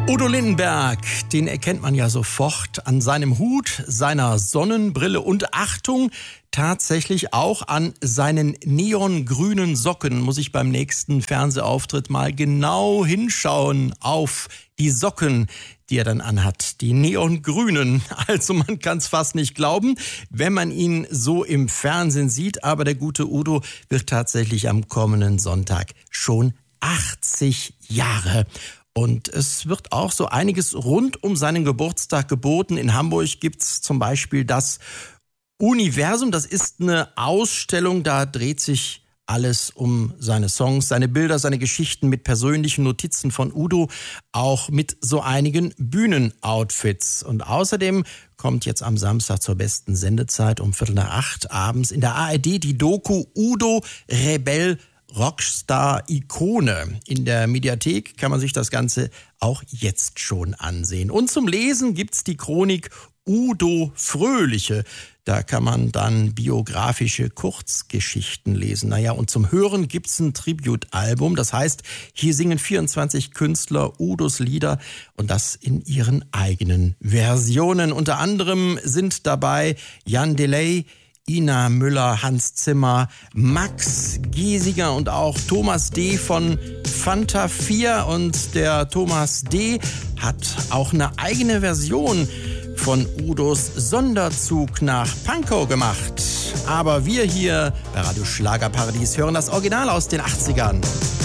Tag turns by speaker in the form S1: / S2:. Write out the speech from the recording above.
S1: Udo Lindenberg, den erkennt man ja sofort an seinem Hut, seiner Sonnenbrille und Achtung, tatsächlich auch an seinen neongrünen Socken. Muss ich beim nächsten Fernsehauftritt mal genau hinschauen auf die Socken, die er dann anhat. Die neongrünen. Also man kann es fast nicht glauben, wenn man ihn so im Fernsehen sieht. Aber der gute Udo wird tatsächlich am kommenden Sonntag schon 80 Jahre. Und es wird auch so einiges rund um seinen Geburtstag geboten. In Hamburg gibt's zum Beispiel das Universum. Das ist eine Ausstellung, da dreht sich alles um seine Songs, seine Bilder, seine Geschichten mit persönlichen Notizen von Udo, auch mit so einigen Bühnenoutfits. Und außerdem kommt jetzt am Samstag zur besten Sendezeit um 7:45 abends in der ARD die Doku Udo Rebell Rockstar-Ikone. In der Mediathek kann man sich das Ganze auch jetzt schon ansehen. Und zum Lesen gibt's die Chronik Udo Fröhliche. Da kann man dann biografische Kurzgeschichten lesen. Naja, und zum Hören gibt's ein Tribute-Album. Das heißt, hier singen 24 Künstler Udos Lieder und das in ihren eigenen Versionen. Unter anderem sind dabei Jan Delay, Ina Müller, Hans Zimmer, Max Giesinger und auch Thomas D. von Fanta 4. Und der Thomas D. hat auch eine eigene Version von Udos Sonderzug nach Pankow gemacht. Aber wir hier bei Radio Schlagerparadies hören das Original aus den 80ern.